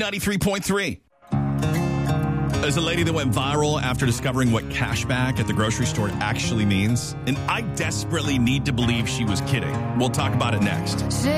B93.3. There's a lady that went viral after discovering what cashback at the grocery store actually means. And I desperately need to believe she was kidding. We'll talk about it next.